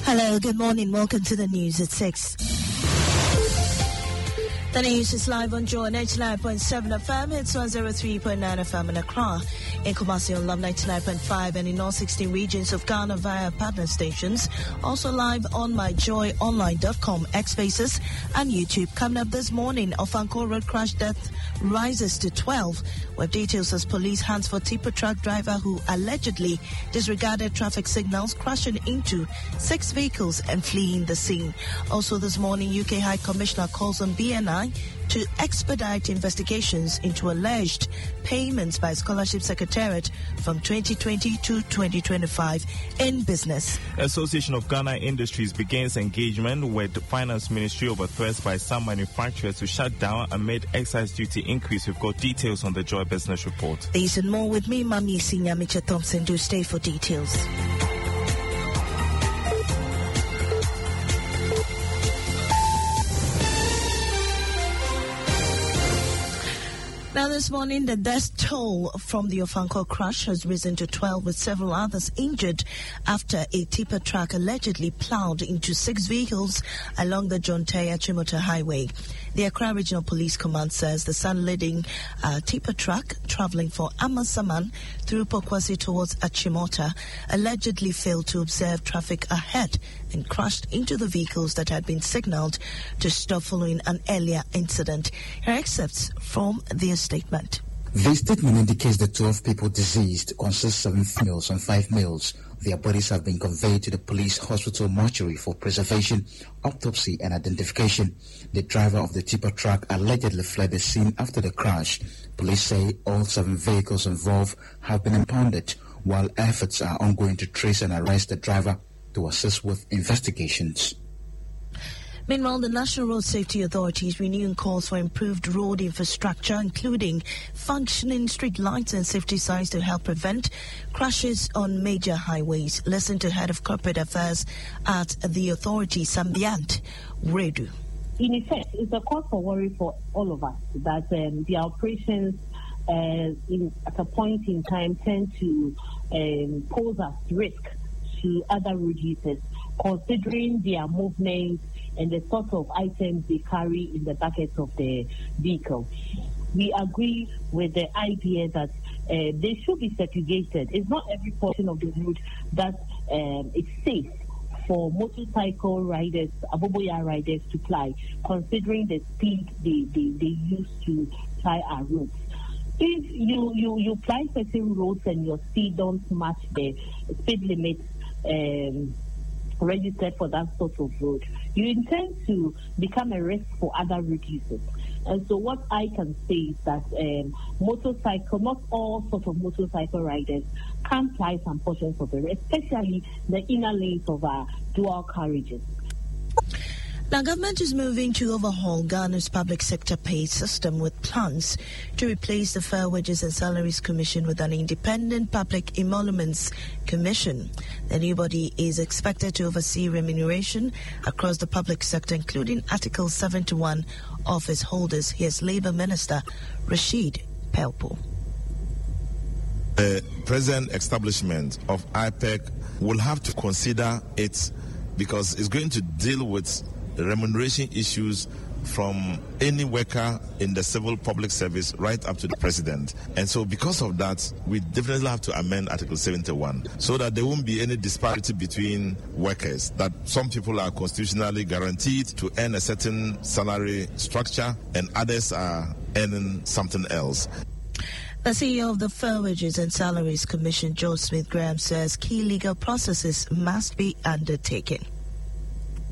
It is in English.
Hello, good morning. Welcome to the news at 6. The news is live on Joy 99.7 FM. It's 103.9 FM in Accra. In Kumasi on Love 99.5 and in all 16 regions of Ghana via partner stations. Also live on myjoyonline.com, X-Spaces and YouTube. Coming up this morning, Ofankor Road crash death rises to 12. With details as police hands for tipper truck driver who allegedly disregarded traffic signals, crashing into 6 vehicles and fleeing the scene. Also this morning, UK High Commissioner calls on BNI to expedite investigations into alleged payments by Scholarship Secretariat from 2020 to 2025 in business. Association of Ghana Industries begins engagement with the Finance Ministry over threats by some manufacturers to shut down amid excise duty increase. We've got details on the Joy Business Report. These and more with me, Mami Senior Micha Thompson. Do stay for details. Now this morning, the death toll from the Ofankor crash has risen to 12, with several others injured after a tipper truck allegedly plowed into 6 vehicles along the John Taylor Chimota Highway. The Accra Regional Police Command says the sun-leading tipper truck traveling for Amasaman through Pokwasi towards Achimota allegedly failed to observe traffic ahead and crashed into the vehicles that had been signaled to stop following an earlier incident. Here are excerpts from their statement. The statement indicates the 12 people deceased consist of 7 females and 5 males. Their bodies have been conveyed to the police hospital mortuary for preservation, autopsy and identification. The driver of the tipper truck allegedly fled the scene after the crash. Police say all 7 vehicles involved have been impounded, while efforts are ongoing to trace and arrest the driver to assist with investigations. Meanwhile, the National Road Safety Authority is renewing calls for improved road infrastructure, including functioning street lights and safety signs to help prevent crashes on major highways. Listen to Head of Corporate Affairs at the authority, Sambiant Redu. In effect, it's a cause for worry for all of us that the operations at a point in time tend to pose as risk to other road users, considering their movements and the sort of items they carry in the buckets of the vehicle. We agree with the idea that they should be segregated. It's not every portion of the road that is safe for motorcycle riders, aboboya riders to ply, considering the speed they use to ply our roads. If you ply certain roads and your speed don't match the speed limits registered for that sort of road, you intend to become a risk for other road users. And so what I can say is that not all sorts of motorcycle riders can ply some portions of the road, especially the inner lanes of our dual carriages. Now, government is moving to overhaul Ghana's public sector pay system with plans to replace the Fair Wages and Salaries Commission with an independent public emoluments commission. The new body is expected to oversee remuneration across the public sector, including Article 71 office holders. Here's Labour Minister Rashid Pelpo. The present establishment of IPEC will have to consider it because it's going to deal with remuneration issues from any worker in the civil public service right up to the president. And so because of that, we definitely have to amend Article 71 so that there won't be any disparity between workers, that some people are constitutionally guaranteed to earn a certain salary structure and others are earning something else. The CEO of the Fair Wages and Salaries Commission, Joe Smith Graham, says key legal processes must be undertaken.